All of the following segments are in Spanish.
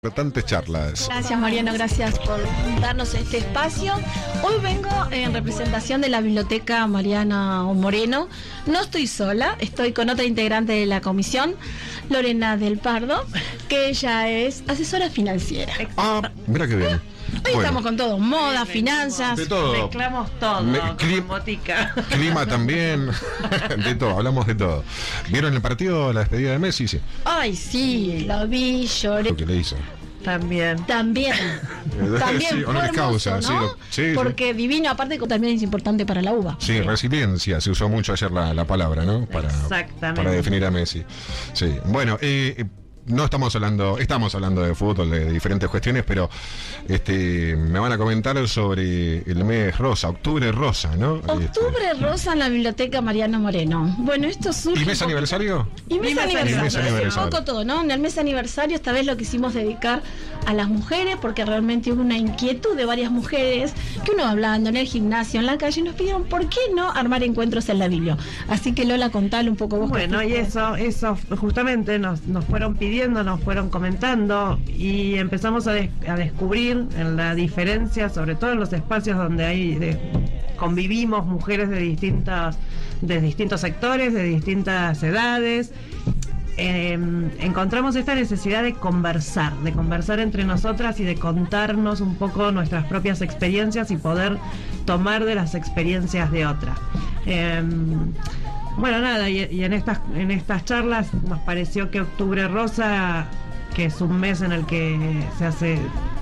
Importantes charlas. Gracias, Mariano, gracias por darnos este espacio. Hoy vengo en representación de la Biblioteca Mariana Moreno. No estoy sola, estoy con otra integrante de la comisión, Lorena del Pardo, que ella es asesora financiera. Ah, mira qué bien. Hoy estamos con todo, moda, finanzas. De todo. Mezclamos todo, botica. Clima también, de todo, hablamos de todo. ¿Vieron el partido, la despedida de Messi? Sí. Ay, sí, lo vi, lloré. Lo que le hizo. También Sí, fue hermoso, causa, ¿no? sí, porque divino, aparte también es importante para la uva. Sí, resiliencia, se usó mucho ayer la palabra, ¿no? Para definir a Messi. Sí, bueno, no estamos hablando de fútbol, de diferentes cuestiones, pero me van a comentar sobre el mes rosa, octubre rosa, ¿no? Octubre rosa en la Biblioteca Mariano Moreno. Bueno, esto surge. ¿Y mes aniversario? Y mes aniversario. Un poco todo, ¿no? En el mes aniversario esta vez lo quisimos dedicar a las mujeres, porque realmente hubo una inquietud de varias mujeres que uno hablando en el gimnasio, en la calle, nos pidieron por qué no armar encuentros en la Biblia. Así que Lola, contale un poco vos. Bueno, y eso justamente nos fueron pidiendo, nos fueron comentando y empezamos a descubrir en la diferencia, sobre todo en los espacios donde convivimos mujeres de distintos sectores, de distintas edades. Encontramos esta necesidad de conversar entre nosotras y de contarnos un poco nuestras propias experiencias y poder tomar de las experiencias de otras. Bueno, nada, y en estas charlas nos pareció que Octubre Rosa, que es un mes en el que se hace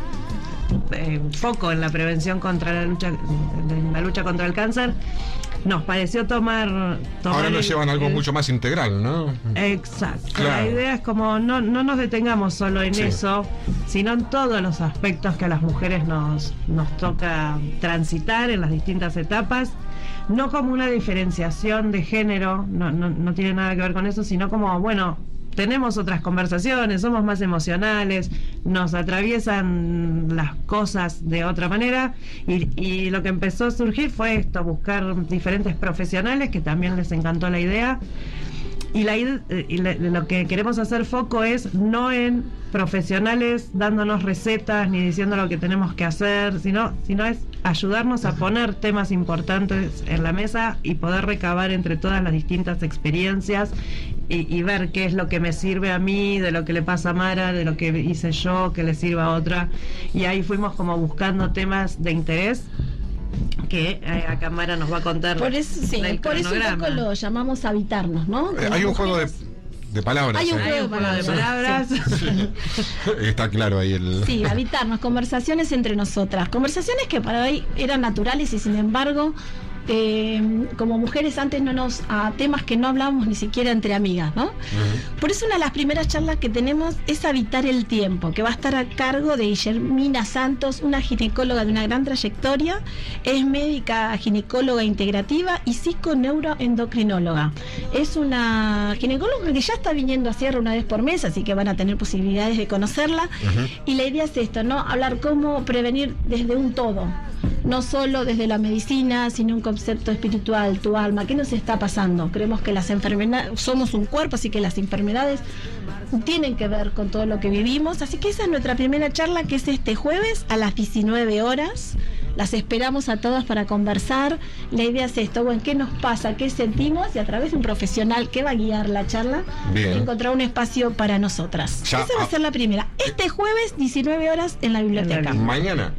foco en la prevención contra la lucha contra el cáncer, nos pareció tomar ahora nos llevan algo mucho más integral, ¿no? Exacto. Claro. La idea es como no nos detengamos solo en eso, sino en todos los aspectos que a las mujeres nos toca transitar en las distintas etapas, no como una diferenciación de género, no tiene nada que ver con eso, sino como, bueno, tenemos otras conversaciones, somos más emocionales, nos atraviesan las cosas de otra manera y lo que empezó a surgir fue esto, buscar diferentes profesionales que también les encantó la idea. Y lo que queremos hacer foco es no en profesionales dándonos recetas ni diciendo lo que tenemos que hacer, sino es ayudarnos a poner temas importantes en la mesa y poder recabar entre todas las distintas experiencias y ver qué es lo que me sirve a mí, de lo que le pasa a Mara, de lo que hice yo, que le sirva a otra. Y ahí fuimos como buscando temas de interés que acá Mara nos va a contar. Por eso un poco lo llamamos habitarnos, ¿no? Hay un juego de palabras. Hay un juego de palabras. Sí. Está claro ahí Sí, habitarnos, conversaciones entre nosotras. Conversaciones que para hoy eran naturales y sin embargo, como mujeres antes a temas que no hablamos ni siquiera entre amigas, ¿no? Uh-huh. Por eso una de las primeras charlas que tenemos es Habitar el Tiempo, que va a estar a cargo de Guillermina Santos, una ginecóloga de una gran trayectoria, es médica ginecóloga integrativa y psiconeuroendocrinóloga. Es una ginecóloga que ya está viniendo a Sierra una vez por mes, así que van a tener posibilidades de conocerla. Uh-huh. Y la idea es esto, ¿no? Hablar cómo prevenir desde un todo, no solo desde la medicina, sino un concepto espiritual, tu alma. ¿Qué nos está pasando? Creemos que las enfermedades, somos un cuerpo, así que las enfermedades tienen que ver con todo lo que vivimos. Así que esa es nuestra primera charla, que es este jueves a las 19 horas. Las esperamos a todas para conversar. La idea es esto, bueno, ¿qué nos pasa? ¿Qué sentimos? Y a través de un profesional que va a guiar la charla, encontrar un espacio para nosotras. Esa va a ser la primera. Este jueves, 19 horas en la biblioteca. Mañana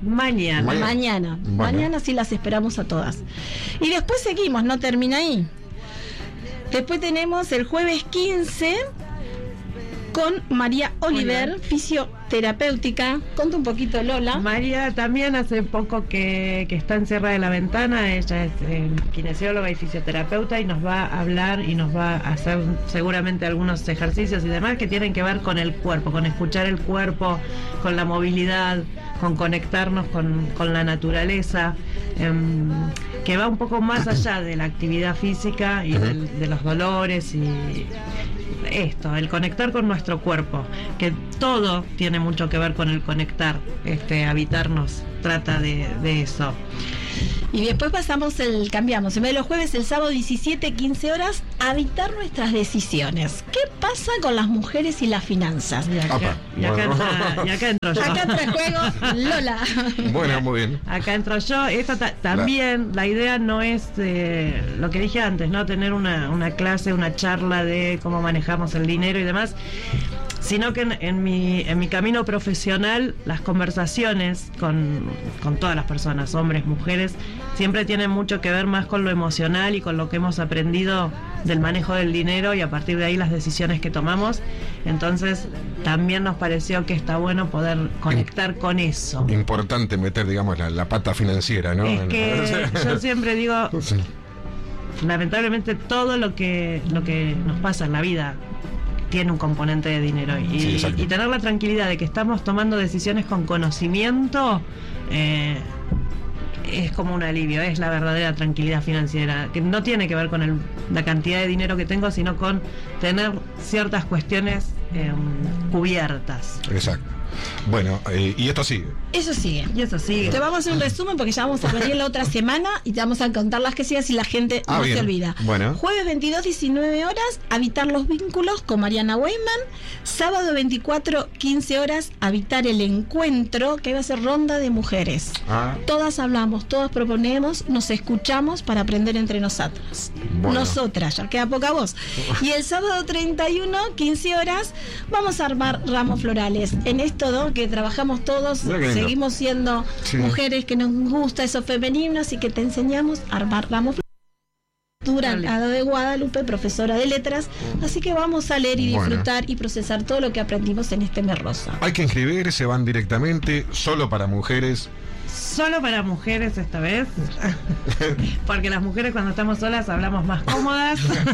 sí las esperamos a todas. Y después seguimos, no termina ahí. Después tenemos el jueves 15 con María Oliver, fisioterapéutica. Conta un poquito, Lola. María también hace poco que está en Sierra de la Ventana. Ella es kinesióloga y fisioterapeuta y nos va a hablar y nos va a hacer seguramente algunos ejercicios y demás que tienen que ver con el cuerpo, con escuchar el cuerpo, con la movilidad, con conectarnos con la naturaleza, que va un poco más allá de la actividad física y de los dolores y esto, el conectar con nuestro cuerpo, que todo tiene mucho que ver con el conectar. Habitarnos trata de eso. Y después cambiamos, en vez de los jueves, el sábado 17, 15 horas, habitar nuestras decisiones. ¿Qué pasa con las mujeres y las finanzas? Y acá entro yo. Acá entra en juego Lola. Bueno, muy bien. Acá entro yo. Esto también, la idea no es lo que dije antes, ¿no? Tener una clase, una charla de cómo manejamos el dinero y demás, sino que en mi camino profesional, las conversaciones con todas las personas, hombres, mujeres, siempre tienen mucho que ver más con lo emocional y con lo que hemos aprendido del manejo del dinero, y a partir de ahí las decisiones que tomamos. Entonces también nos pareció que está bueno poder conectar con eso. Importante meter, digamos, la pata financiera, ¿no? Es que yo siempre digo, lamentablemente todo lo que nos pasa en la vida tiene un componente de dinero, y tener la tranquilidad de que estamos tomando decisiones con conocimiento es como un alivio, es la verdadera tranquilidad financiera, que no tiene que ver con la cantidad de dinero que tengo, sino con tener ciertas cuestiones cubiertas. Exacto. Bueno, y esto sigue. Eso sigue. Y eso sigue. Te vamos a hacer un resumen porque ya vamos a venir la otra semana y te vamos a contar las que sigan si la gente no bien. se olvida. Bueno. Jueves 22, 19 horas, habitar los vínculos con Mariana Weyman. Sábado 24, 15 horas, habitar el encuentro, que va a ser ronda de mujeres. Todas hablamos, todas proponemos, nos escuchamos para aprender entre nosotras. Bueno. Nosotras, ya queda poca voz. Y el sábado 31, 15 horas, vamos a armar ramos florales. En esto, ¿no?, que trabajamos todos, seguimos siendo mujeres que nos gusta eso femenino, así que te enseñamos a armar ramos florales. Ada de Guadalupe, profesora de letras, así que vamos a leer y disfrutar y procesar todo lo que aprendimos en este mes rosa. Hay que inscribirse, van directamente, solo para mujeres. Solo para mujeres esta vez, porque las mujeres cuando estamos solas hablamos más cómodas.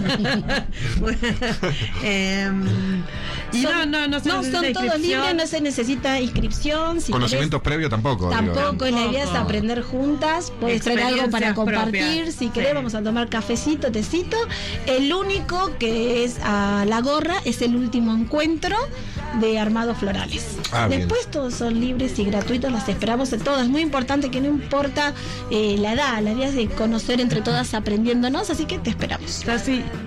Y no son todos libres, no se necesita inscripción. Si conocimientos previos tampoco. Tampoco, la idea es aprender juntas. Puedes traer algo para compartir. Propias. Si querés, vamos a tomar cafecito, tecito. El único que es a la gorra es el último encuentro de armados florales. Después bien. Todos son libres y gratuitos, las esperamos en todas. Muy importante que no importa la edad es de conocer entre todas aprendiéndonos, así que te esperamos. Así